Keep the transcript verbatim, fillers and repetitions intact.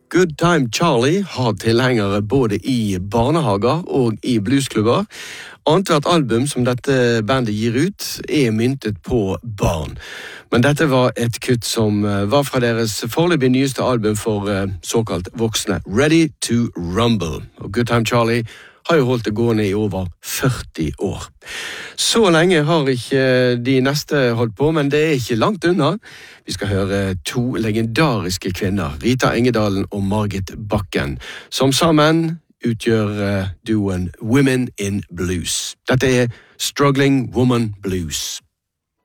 Good Time Charlie har tilhengere både i barnehager og i bluesklubber. Annethvert album som dette bandet gir ut er myntet på barn. Men dette var et kutt som var fra deres foreløpig nyeste album for såkalt voksne, Ready to Rumble. Og Good Time Charlie har jo holdt det gående i over førti år. Så lenge har ikke de neste holdt på, men det er ikke langt unna. Vi skal høre to legendariske kvinner, Rita Engedalen og Margit Bakken, som sammen utgjør duoen Women in Blues. Dette er Struggling Woman Blues.